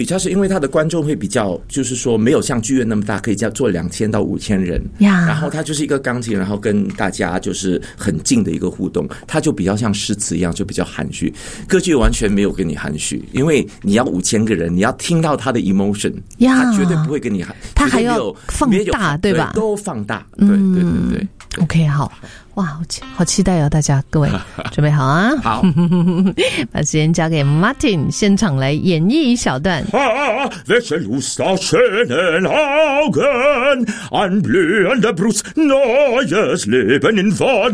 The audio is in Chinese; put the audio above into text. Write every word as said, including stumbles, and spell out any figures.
它是因为它的观众会比较，就是说没有像剧院那么大，可以这样做两千到五千人呀。然后它就是一个钢琴，然后跟大家就是很近的一个互动，它就比较像诗词一样，就比较含蓄。歌剧完全没有跟你含蓄，因为你要五千个人，你要听到他的 emotion， 他绝对不会跟你含， 他还要放大，对吧？ 都放大，对对对对对。 OK， 好。哇，好期好期待哦！大家各位准备好啊！ 好， 把时间交给 Martin， 现场来演绎一小段。 Welche Lust auf schönen Augen, ein blühender Brust, neues Leben in Wort.